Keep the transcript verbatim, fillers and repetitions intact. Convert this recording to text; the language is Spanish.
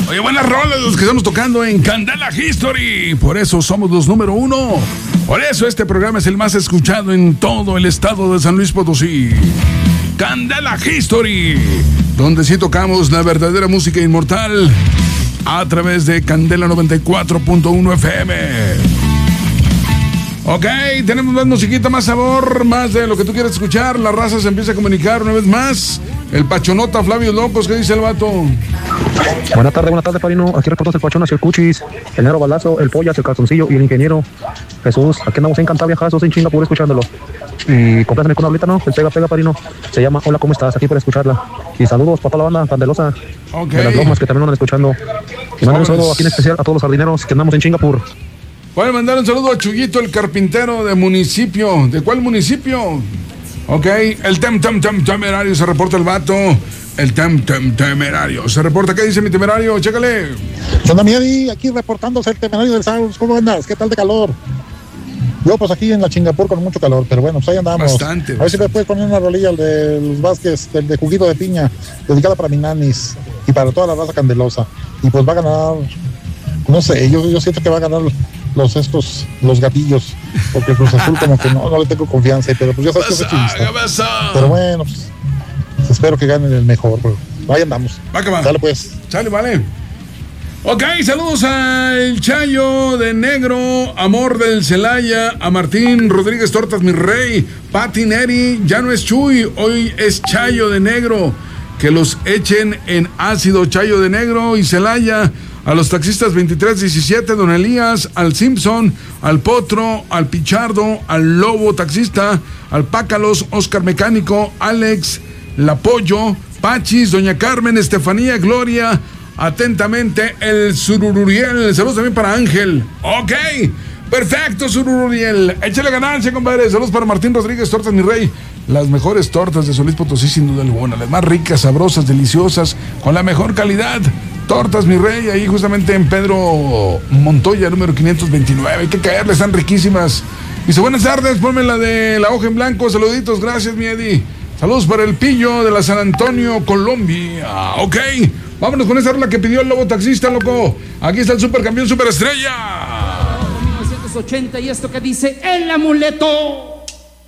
Oye, buenas rolas los que estamos tocando en Candela History. Por eso somos los número uno. Por eso este programa es el más escuchado en todo el estado de San Luis Potosí. Candela History, donde sí tocamos la verdadera música inmortal a través de Candela noventa y cuatro punto uno F M. Ok, tenemos más musiquita, más sabor, más de lo que tú quieras escuchar. La raza se empieza a comunicar una vez más. El Pachonota Flavio Locos, ¿qué dice el vato? Buenas tardes, buenas tardes, Parino. Aquí reportó el Pachón hacia el Cuchis, el Negro Balazo, el Pollas, el Calzoncillo y el Ingeniero Jesús. Aquí andamos en Cantabria, viajazos en Chingapur escuchándolo. Y complácenme con una bolita, ¿no? El Pega Pega, Parino. Se llama Hola, ¿cómo estás? Aquí para escucharla. Y saludos para toda la banda candelosa. Ok. De las lomas que también andan escuchando. Y mando un saludo aquí en especial a todos los jardineros que andamos en Chingapur. Pueden mandar un saludo a Chuyito, el carpintero de municipio. ¿De cuál municipio? Ok, el Tem Tem Tem Temerario, se reporta el vato. El Tem Tem Temerario, se reporta. ¿Qué dice mi temerario? Chécale. ¿Qué onda, Miedi? Aquí reportándose el Temerario del Saus. ¿Cómo andas? ¿Qué tal de calor? Yo, pues aquí en la Chingapur con mucho calor, pero bueno, pues ahí andamos. Bastante. A ver si me puedes poner una rolilla de los Vázquez, del de juguito de piña, dedicada para mi nanis y para toda la raza candelosa. Y pues va a ganar, no sé, yo, yo siento que va a ganar los estos, los gatillos, porque Cruz Azul como que no, no le tengo confianza, pero pues ya sabes que es chivista. Pero bueno, pues espero que ganen el mejor, pero ahí andamos. Va que va. Dale pues. Sale, vale. Ok, saludos al Chayo de Negro, Amor del Celaya, a Martín Rodríguez Tortas, mi rey, Pati Neri, ya no es Chuy, hoy es Chayo de Negro, que los echen en ácido Chayo de Negro y Celaya, a los taxistas veintitrés diecisiete, Don Elías, al Simpson, al Potro, al Pichardo, al Lobo taxista, al Pácalos, Oscar Mecánico, Alex, La Pollo, Pachis, Doña Carmen, Estefanía, Gloria. Atentamente, el Surururiel. Saludos también para Ángel. Ok, perfecto, Surururiel. Échale ganancia, compadre. Saludos para Martín Rodríguez Tortas, mi rey. Las mejores tortas de San Luis Potosí, sin duda alguna. Las más ricas, sabrosas, deliciosas, con la mejor calidad. Tortas, mi rey, ahí justamente en Pedro Montoya, número quinientos veintinueve. Hay que caerle, están riquísimas. Dice, buenas tardes, ponme la de la hoja en blanco. Saluditos, gracias, mi Eddie. Saludos para el Pillo de la San Antonio, Colombia. Ok. Vámonos con esa rola que pidió el Lobo taxista, loco. Aquí está el supercampeón, superestrella. mil novecientos ochenta y esto que dice El Amuleto.